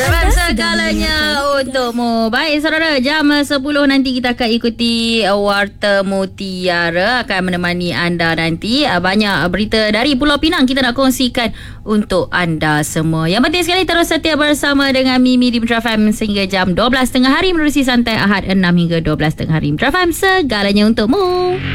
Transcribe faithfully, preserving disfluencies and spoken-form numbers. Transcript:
Sebab segalanya untukmu. Baik saudara, jam sepuluh nanti kita akan ikuti uh, Warta Mutiara akan menemani anda nanti. Uh, banyak berita dari Pulau Pinang kita nak kongsikan untuk anda semua. Yang penting sekali terus setia bersama dengan Mimi di Metro F M sehingga jam dua belas tengah hari menerusi santai Ahad enam hingga dua belas tengah hari. Metro F M, segalanya untukmu.